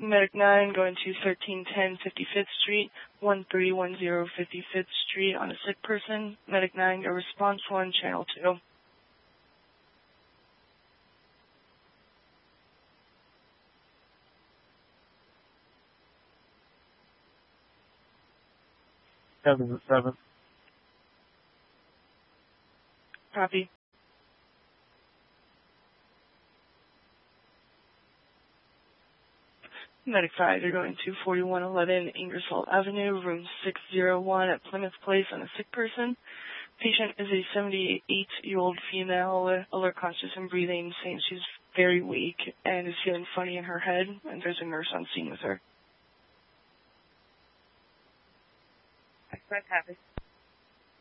Medic 9 going to 1310 55th Street, 1310 55th Street on a sick person. Medic 9 go response 1, channel 2. Kevin's at 7. Copy. Medic 5, you're going to 4111 Ingersoll Avenue, room 601 at Plymouth Place on a sick person. Patient is a 78-year-old female, alert, conscious, and breathing, saying she's very weak and is feeling funny in her head, and there's a nurse on scene with her. Copy.